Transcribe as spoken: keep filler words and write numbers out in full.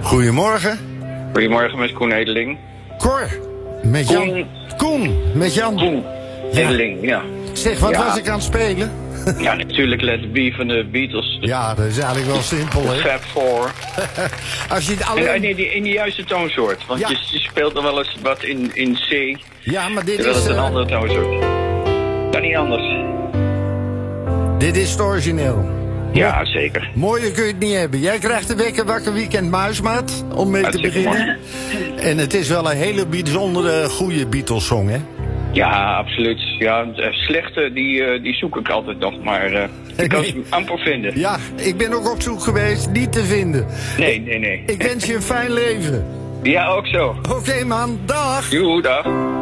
Goedemorgen. Goedemorgen met Koen Edeling. Cor, met Jan. Koen. Koen, met Jan. Koen Edeling, ja. Zeg, wat Ja. was ik aan het spelen? Ja, natuurlijk Let It Be van de Beatles. Ja, dat is eigenlijk wel simpel, hè? Fab Four. Als je het En alleen... in, die, in de juiste toonsoort. Want Ja. je, je speelt er wel eens wat in, in C. Ja, maar dit Terwijl is... het een eh, andere toonsoort. Kan niet anders. dit is het origineel. Ja, zeker. Mooier kun je het niet hebben. Jij krijgt de wekker wakker weekend muismaat, om mee te Hartstikke beginnen. En het is wel een hele bijzondere, goede Beatles-song, hè? Ja, absoluut. Ja, de slechte, die, eh, die zoek ik altijd nog. Maar eh ik kan ze amper vinden. Ja, ik ben ook op zoek geweest, niet te vinden. Nee, nee, nee. Ik wens je een fijn leven. Ja, ook zo. Oké, man. Dag. Joe, dag.